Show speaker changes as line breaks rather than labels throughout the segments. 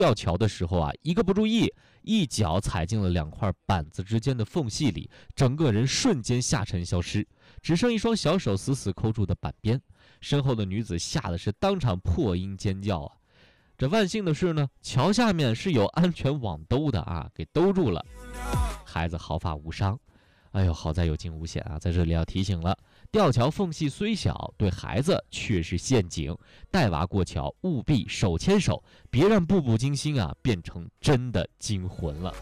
吊桥的时候啊，一个不注意，一脚踩进了2块板子之间的缝隙里，整个人瞬间下沉消失，只剩一双小手死死扣住的板边。身后的女子吓得是当场破音尖叫啊！这万幸的是呢，桥下面是有安全网兜的啊，给兜住了，孩子毫发无伤。哎呦，好在有惊无险啊！在这里要提醒了，吊桥缝隙虽小，对孩子却是陷阱。带娃过桥，务必手牵手，别让步步惊心啊变成真的惊魂了。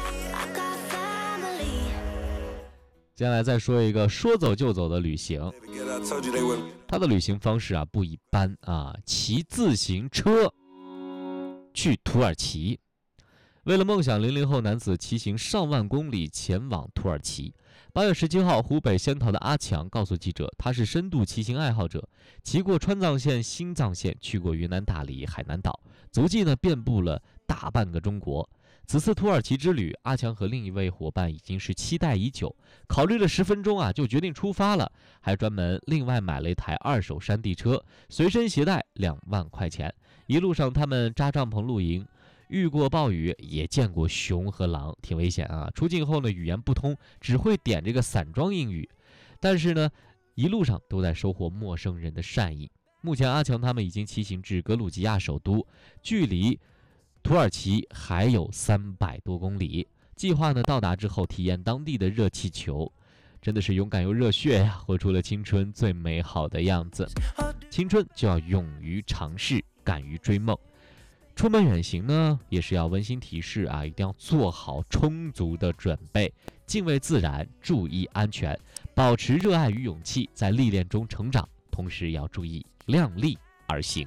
接下来再说一个说走就走的旅行，他的旅行方式啊不一般啊，骑自行车去土耳其。为了梦想，00后男子骑行上万公里前往土耳其。8月17号，湖北仙桃的阿强告诉记者，他是深度骑行爱好者，骑过川藏线、新藏线，去过云南大理、海南岛，足迹呢遍布了大半个中国。此次土耳其之旅，阿强和另一位伙伴已经是期待已久，考虑了10分钟啊就决定出发了，还专门另外买了一台2手山地车，随身携带2万块钱。一路上他们扎帐篷露营，遇过暴雨，也见过熊和狼，挺危险啊！出境后呢，语言不通，只会点这个散装英语，但是呢，一路上都在收获陌生人的善意。目前，阿强他们已经骑行至格鲁吉亚首都，距离土耳其还有300多公里。计划呢，到达之后体验当地的热气球，真的是勇敢又热血呀，活出了青春最美好的样子。青春就要勇于尝试，敢于追梦。出门远行呢，也是要温馨提示啊，一定要做好充足的准备，敬畏自然，注意安全，保持热爱与勇气，在历练中成长，同时也要注意量力而行。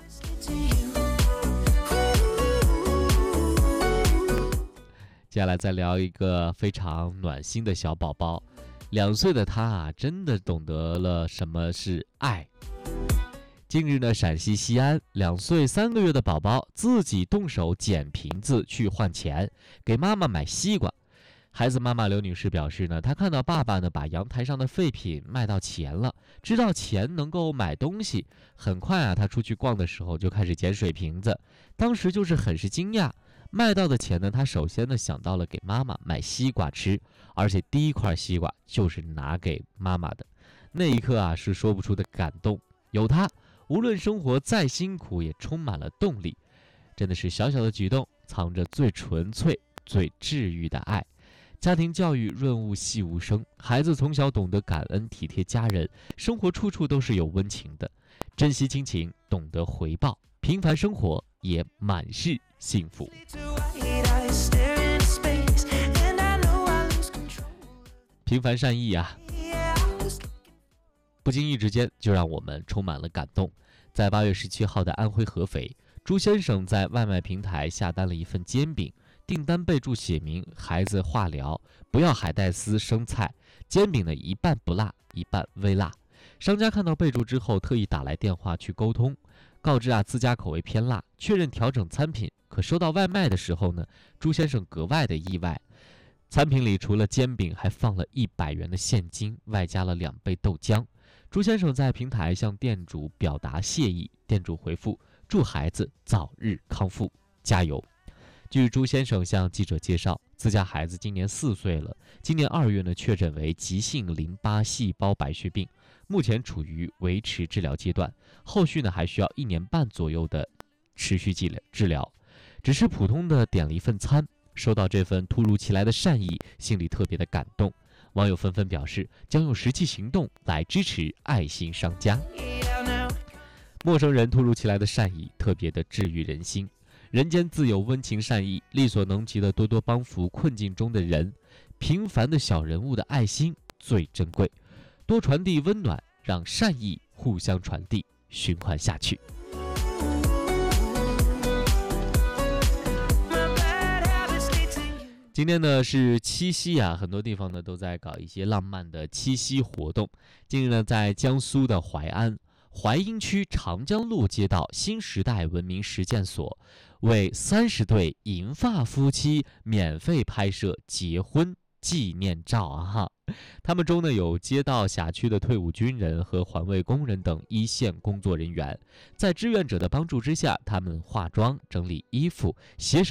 接下来再聊一个非常暖心的小宝宝，2岁的他啊，真的懂得了什么是爱。近日呢，陕西西安2岁3个月的宝宝自己动手捡瓶子去换钱，给妈妈买西瓜。孩子妈妈刘女士表示呢，她看到爸爸呢把阳台上的废品卖到钱了，知道钱能够买东西。很快啊，她出去逛的时候就开始捡水瓶子，当时就是很是惊讶。卖到的钱呢，她首先呢想到了给妈妈买西瓜吃，而且第一块西瓜就是拿给妈妈的。那一刻啊，是说不出的感动。有她，无论生活再辛苦，也充满了动力。真的是小小的举动，藏着最纯粹、最治愈的爱。家庭教育润物细无声，孩子从小懂得感恩、体贴家人，生活处处都是有温情的。珍惜亲情，懂得回报，平凡生活也满是幸福。平凡善意啊，不经意之间就让我们充满了感动。在8月17号的安徽合肥，朱先生在外卖平台下单了一份煎饼，订单备注写明孩子化疗，不要海带丝、生菜，煎饼呢一半不辣，一半微辣。商家看到备注之后，特意打来电话去沟通，告知自家口味偏辣，确认调整餐品。可收到外卖的时候呢，朱先生格外的意外，餐品里除了煎饼，还放了100元的现金，外加了2杯豆浆。朱先生在平台向店主表达谢意，店主回复祝孩子早日康复，加油。据朱先生向记者介绍，自家孩子今年4岁了，今年2月呢确诊为急性淋巴细胞白血病，目前处于维持治疗阶段，后续呢还需要1年半左右的持续治疗。只是普通的点了一份餐，收到这份突如其来的善意，心里特别的感动。网友纷纷表示将用实际行动来支持爱心商家。陌生人突如其来的善意特别的治愈人心，人间自有温情善意，力所能及的多多帮扶困境中的人，平凡的小人物的爱心最珍贵，多传递温暖，让善意互相传递，循环下去。今天呢是七夕啊，很多地方呢都在搞一些浪漫的七夕活动。近日呢，在江苏的淮安淮阴区长江路街道新时代文明实践所，为30对银发夫妻免费拍摄结婚纪念照啊！他们中呢有街道辖区的退伍军人和环卫工人等一线工作人员，在志愿者的帮助之下，他们化妆、整理衣服，携手